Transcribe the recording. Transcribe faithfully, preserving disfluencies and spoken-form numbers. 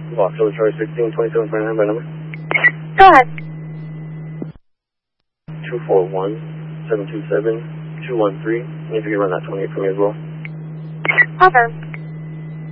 Block Charlie Charlie sixteen twenty-seven twenty-nine by number. Go ahead. two four one, seven two seven, two one three. Need you to run that twenty-eight for me as well. Affirm.